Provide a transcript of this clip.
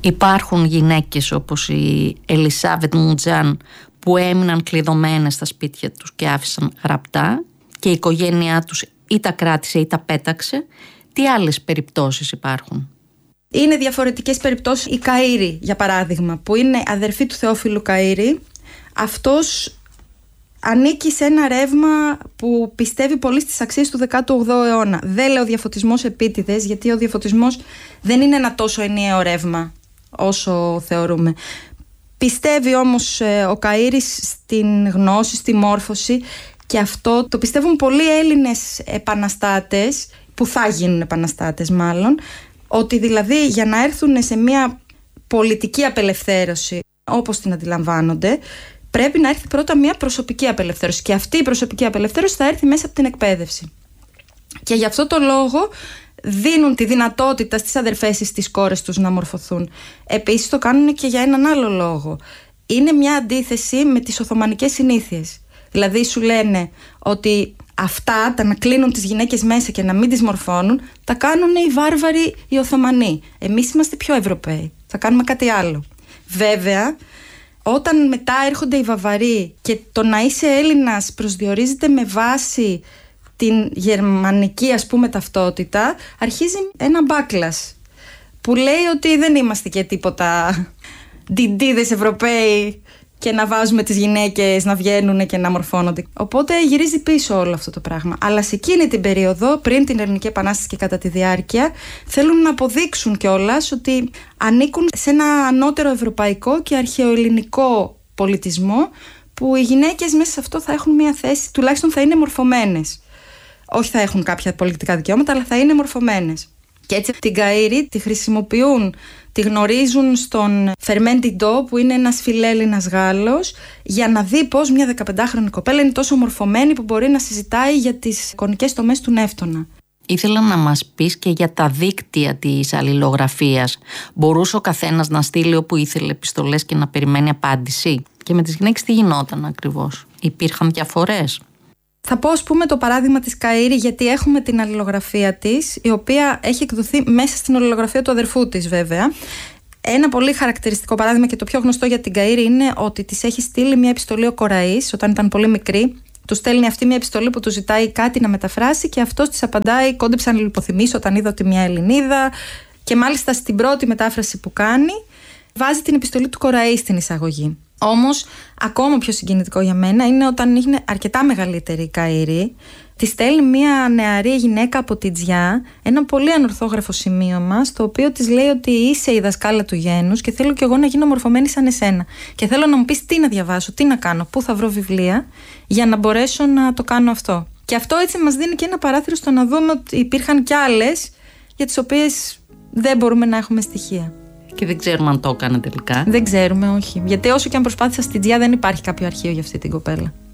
Υπάρχουν γυναίκες όπως η Ελισάβετ Μουτζάν που έμειναν κλειδωμένες στα σπίτια τους και άφησαν γραπτά και η οικογένειά τους ή τα κράτησε ή τα πέταξε. Τι άλλες περιπτώσεις υπάρχουν? Είναι διαφορετικές περιπτώσεις. Η Καΐρη, για παράδειγμα, που είναι αδερφή του Θεόφιλου Καΐρη, αυτός ανήκει σε ένα ρεύμα που πιστεύει πολύ στις αξίες του 18ου αιώνα. Δεν λέω διαφωτισμός επίτηδες, γιατί ο διαφωτισμός δεν είναι ένα τόσο ενιαίο ρεύμα όσο θεωρούμε. Πιστεύει όμως ο Καΐρης στην γνώση, στη μόρφωση, και αυτό το πιστεύουν πολλοί Έλληνες επαναστάτες, που θα γίνουν επαναστάτες μάλλον, ότι δηλαδή για να έρθουν σε μια πολιτική απελευθέρωση όπως την αντιλαμβάνονται, πρέπει να έρθει πρώτα μια προσωπική απελευθέρωση, και αυτή η προσωπική απελευθέρωση θα έρθει μέσα από την εκπαίδευση. Και γι' αυτό το λόγο δίνουν τη δυνατότητα στις αδερφές ή στις κόρες τους να μορφωθούν. Επίσης το κάνουν και για έναν άλλο λόγο. Είναι μια αντίθεση με τις Οθωμανικές συνήθειες. Δηλαδή σου λένε ότι αυτά, τα να κλείνουν τις γυναίκες μέσα και να μην τις μορφώνουν, τα κάνουν οι βάρβαροι οι Οθωμανοί. Εμείς είμαστε πιο Ευρωπαίοι, θα κάνουμε κάτι άλλο. Βέβαια, όταν μετά έρχονται οι Βαβαροί και το να είσαι Έλληνας προσδιορίζεται με βάση την γερμανική, ας πούμε, ταυτότητα, αρχίζει ένα backlash που λέει ότι δεν είμαστε και τίποτα ντιντίδες Ευρωπαίοι και να βάζουμε τις γυναίκες να βγαίνουν και να μορφώνονται. Οπότε γυρίζει πίσω όλο αυτό το πράγμα. Αλλά σε εκείνη την περίοδο, πριν την Ελληνική Επανάσταση και κατά τη διάρκεια, θέλουν να αποδείξουν κιόλας ότι ανήκουν σε ένα ανώτερο ευρωπαϊκό και αρχαιοελληνικό πολιτισμό, που οι γυναίκες μέσα σε αυτό θα έχουν μια θέση, τουλάχιστον θα είναι μορφωμένες. Όχι θα έχουν κάποια πολιτικά δικαιώματα, αλλά θα είναι μορφωμένες. Και έτσι την Καΐρη τη χρησιμοποιούν, τη γνωρίζουν στον Φερμέντι Ντό, που είναι ένας φιλέλληνας Γάλλος, για να δει πώς μια 15χρονη κοπέλα είναι τόσο μορφωμένη που μπορεί να συζητάει για τις εικονικές τομές του Νεύτωνα. Ήθελα να μας πεις και για τα δίκτυα της αλληλογραφίας. Μπορούσε ο καθένας να στείλει όπου ήθελε επιστολές και να περιμένει απάντηση? Και με τις γυναίκες τι γινόταν ακριβώς? Υπήρχαν διαφορές? Θα πω, ας πούμε, το παράδειγμα της Καΐρη, γιατί έχουμε την αλληλογραφία της, η οποία έχει εκδοθεί μέσα στην αλληλογραφία του αδερφού της, βέβαια. Ένα πολύ χαρακτηριστικό παράδειγμα και το πιο γνωστό για την Καΐρη είναι ότι της έχει στείλει μια επιστολή ο Κοραής όταν ήταν πολύ μικρή. Του στέλνει αυτή μια επιστολή που του ζητάει κάτι να μεταφράσει και αυτός της απαντάει: κόντεψα να λιποθυμίσω όταν είδα ότι μια Ελληνίδα. Και μάλιστα στην πρώτη μετάφραση που κάνει, βάζει την επιστολή του Κοραή στην εισαγωγή. Όμως, ακόμα πιο συγκινητικό για μένα είναι όταν είναι αρκετά μεγαλύτερη η Καΐρη, τη στέλνει μια νεαρή γυναίκα από την Τζιά ένα πολύ ανορθόγραφο σημείωμα, στο οποίο της λέει ότι είσαι η δασκάλα του γένους και θέλω κι εγώ να γίνω μορφωμένη σαν εσένα. Και θέλω να μου πεις τι να διαβάσω, τι να κάνω, πού θα βρω βιβλία για να μπορέσω να το κάνω αυτό. Και αυτό έτσι μας δίνει και ένα παράθυρο στο να δούμε ότι υπήρχαν κι άλλες για τις οποίες δεν μπορούμε να έχουμε στοιχεία. Και δεν ξέρουμε αν το έκανε τελικά. Δεν ξέρουμε, όχι. Γιατί όσο και αν προσπάθησα στην Τζιά, δεν υπάρχει κάποιο αρχείο για αυτή την κοπέλα.